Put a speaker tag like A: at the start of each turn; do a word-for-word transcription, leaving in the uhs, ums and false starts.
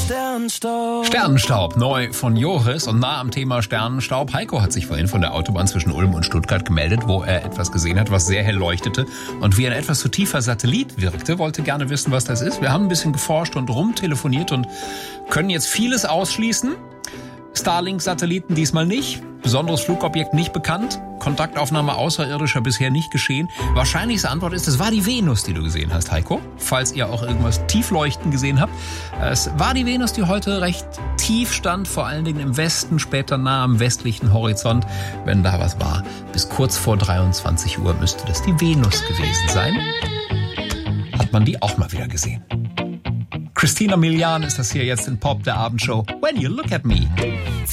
A: Sternenstaub.
B: Sternenstaub, neu von Joris und nah am Thema Sternenstaub. Heiko hat sich vorhin von der Autobahn zwischen Ulm und Stuttgart gemeldet, wo er etwas gesehen hat, was sehr hell leuchtete und wie ein etwas zu tiefer Satellit wirkte. Wollte gerne wissen, was das ist. Wir haben ein bisschen geforscht und rumtelefoniert und können jetzt vieles ausschließen. Starlink-Satelliten diesmal nicht. Besonderes Flugobjekt nicht bekannt. Kontaktaufnahme Außerirdischer bisher nicht geschehen. Wahrscheinlichste Antwort ist, es war die Venus, die du gesehen hast, Heiko. Falls ihr auch irgendwas tiefleuchten gesehen habt. Es war die Venus, die heute recht tief stand, vor allen Dingen im Westen, später nah am westlichen Horizont. Wenn da was war, bis kurz vor dreiundzwanzig Uhr müsste das die Venus gewesen sein. Hat man die auch mal wieder gesehen. Christina Milian ist das hier jetzt in Pop, der Abendshow. When You Look at Me.